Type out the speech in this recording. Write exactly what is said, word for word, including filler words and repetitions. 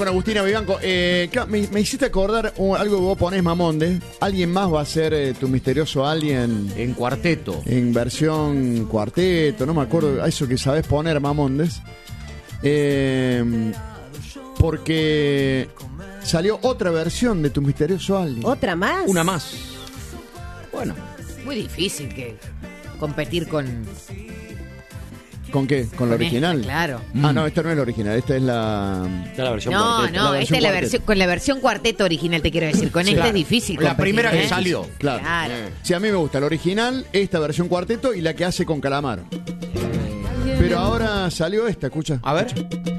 Con Agustina Vivanco, eh, me, me hiciste acordar uh, algo que vos ponés, Mamonde. ¿Alguien más va a ser eh, tu misterioso alien? En cuarteto. En versión cuarteto, no me acuerdo. Eso que sabés poner, Mamondes. Eh, porque salió otra versión de tu misterioso alien. ¿Otra más? Una más. Bueno. Muy difícil que competir con... ¿Con qué? ¿Con la Con original? esta, claro. Ah, no, esta no es la original, esta es la... Esta es la versión No, cuarteto. no, la esta es la versión versión, con la versión cuarteto original, te quiero decir. Con Sí, esta claro. es difícil La competir, primera que ¿eh? salió. Claro. Claro. Sí, a mí me gusta la original, esta versión cuarteto y la que hace con Calamaro. Pero ahora salió esta, escucha. A ver.